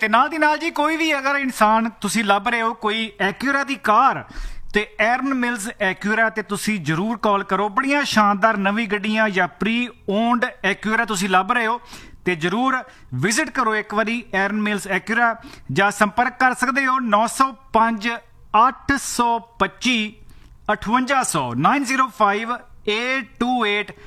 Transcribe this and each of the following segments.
ਤੇ ਨਾਲ ਦੀ ਨਾਲ ਜੀ ਕੋਈ ਵੀ ਅਗਰ ਇਨਸਾਨ ਤੁਸੀਂ ਲੱਭ ਰਹੇ ਹੋ ਕੋਈ ਐਕਿਊਰਾ ਦੀ ਕਾਰ ਤੇ ਐਰਨ ਮਿਲਸ ਐਕਿਊਰਾ ਤੇ ਤੁਸੀਂ ਜ਼ਰੂਰ ਕਾਲ ਕਰੋ। ਬੜੀਆਂ ਸ਼ਾਨਦਾਰ ਨਵੀਂ ਗੱਡੀਆਂ ਜਾਂ ਪ੍ਰੀ ਓਨਡ ਐਕਿਊਰਾ ਤੁਸੀਂ ਲੱਭ ਰਹੇ ਹੋ ਤੇ ਜ਼ਰੂਰ ਵਿਜ਼ਿਟ ਕਰੋ ਇੱਕ ਵਾਰੀ ਐਰਨ ਮਿਲਸ ਐਕਿਊਰਾ, ਜਾਂ ਸੰਪਰਕ ਕਰ ਸਕਦੇ ਹੋ 905 825 5800 905 828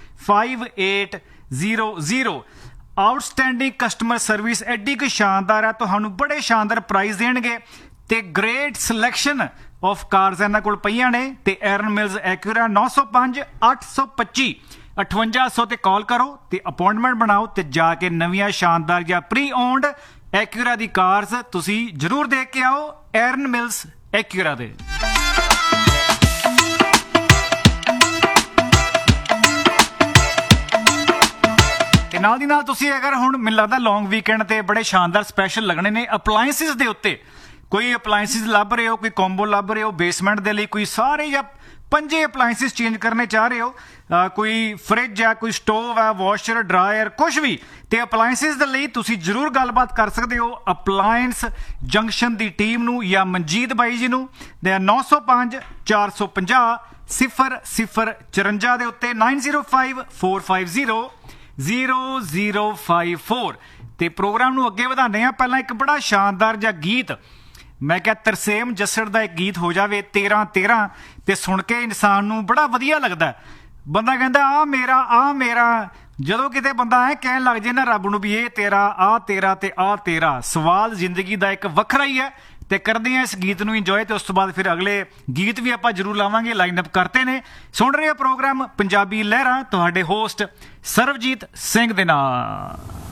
5800। ਆਊਟਸਟੈਂਡਿੰਗ ਕਸਟਮਰ ਸਰਵਿਸ ਐਡੀ ਕੁ ਸ਼ਾਨਦਾਰ ਹੈ, ਤੁਹਾਨੂੰ ਬੜੇ ਸ਼ਾਨਦਾਰ ਪ੍ਰਾਈਸ ਦੇਣਗੇ ਤੇ ਗ੍ਰੇਟ ਸਿਲੈਕਸ਼ਨ ਆਫ ਕਾਰਸ ਇਹਨਾਂ ਕੋਲ ਪਈਆਂ ਨੇ। ਤੇ ਐਰਨ ਮਿਲਸ ਐਕਿਊਰਾ 905 825 5800 ਤੇ ਕਾਲ ਕਰੋ ਤੇ ਅਪਾਇੰਟਮੈਂਟ ਬਣਾਓ ਤੇ ਜਾ ਕੇ ਨਵੀਆਂ ਸ਼ਾਨਦਾਰ ਜਾਂ ਪ੍ਰੀ ਓਨਡ ਐਕਿਊਰਾ ਦੀ ਕਾਰਸ ਤੁਸੀਂ ਜ਼ਰੂਰ ਦੇਖ ਕੇ ਆਓ ਐਰਨ ਮਿਲਸ ਐਕਿਊਰਾ ਦੇ। ਤੇ ਨਾਲ ਦੀ ਨਾਲ ਤੁਸੀਂ ਅਗਰ ਹੁਣ ਮੈਨੂੰ ਲੱਗਦਾ ਲੌਂਗ ਵੀਕਐਂਡ ਤੇ ਬੜੇ ਸ਼ਾਨਦਾਰ ਸਪੈਸ਼ਲ ਲੱਗਣੇ ਨੇ ਅਪਲਾਇੰਸਿਸ ਦੇ ਉੱਤੇ। ਕੋਈ ਅਪਲਾਇੰਸਿਸ ਲੱਭ ਰਹੇ ਹੋ, ਕੋਈ ਕੰਬੋ ਲੱਭ ਰਹੇ ਹੋ ਬੇਸਮੈਂਟ ਦੇ ਲਈ, ਕੋਈ ਸਾਰੇ ਜਾਂ 5 ਅਪਲਾਇੰਸਿਸ ਚੇਂਜ ਕਰਨੇ ਚਾਹ ਰਹੇ ਹੋ, ਕੋਈ ਫਰਿੱਜ ਹੈ, ਕੋਈ ਸਟੋਵ ਹੈ, ਵਾਸ਼ਰ, ਡਰਾਇਰ, ਕੁਛ ਵੀ, ਤੇ ਅਪਲਾਇੰਸਿਸ ਦੇ ਲਈ ਤੁਸੀਂ ਜ਼ਰੂਰ ਗੱਲਬਾਤ ਕਰ ਸਕਦੇ ਹੋ ਅਪਲਾਇੰਸ ਜੰਕਸ਼ਨ ਦੀ ਟੀਮ ਨੂੰ ਜਾਂ ਮਨਜੀਤ ਬਾਈ ਜੀ ਨੂੰ 905 450 0054 ਦੇ ਉੱਤੇ 905 450 0054। ਤੇ ਪ੍ਰੋਗਰਾਮ ਨੂੰ ਅੱਗੇ ਵਧਾਉਂਦੇ ਹਾਂ। ਪਹਿਲਾਂ ਇੱਕ ਬੜਾ ਸ਼ਾਨਦਾਰ ਜਿਹਾ ਗੀਤ, ਮੈਂ ਕਿਹਾ ਤਰਸੇਮ ਜੱਸੜ ਦਾ ਇੱਕ ਗੀਤ ਹੋ ਜਾਵੇ 13-13 ਤੇ ਸੁਣ ਕੇ ਇਨਸਾਨ ਨੂੰ ਬੜਾ ਵਧੀਆ ਲੱਗਦਾ। ਬੰਦਾ ਕਹਿੰਦਾ ਆ ਮੇਰਾ ਜਦੋਂ ਕਿਤੇ ਬੰਦਾ ਐ ਕਹਿਣ ਲੱਗ ਜੇ ਨਾ ਰੱਬ ਨੂੰ ਵੀ ਇਹ ਤੇਰਾ, ਆ ਤੇਰਾ ਤੇ ਆ ਤੇਰਾ, ਸਵਾਲ ਜ਼ਿੰਦਗੀ ਦਾ ਇੱਕ ਵੱਖਰਾ ਹੀ ਹੈ। ਤੇ ਕਰਦੇ ਹਾਂ ਇਸ ਗੀਤ ਨੂੰ ਇੰਜੋਏ ਤੇ ਉਸ ਤੋਂ ਬਾਅਦ ਫਿਰ ਅਗਲੇ ਗੀਤ ਵੀ ਆਪਾਂ ਜ਼ਰੂਰ ਲਾਵਾਂਗੇ, ਲਾਈਨ ਅਪ ਕਰਤੇ ਨੇ। ਸੁਣ ਰਹੇ ਹੋ ਪ੍ਰੋਗਰਾਮ ਪੰਜਾਬੀ ਲਹਿਰਾਂ, ਤੁਹਾਡੇ ਹੋਸਟ ਸਰਬਜੀਤ ਸਿੰਘ ਦੇ ਨਾਲ।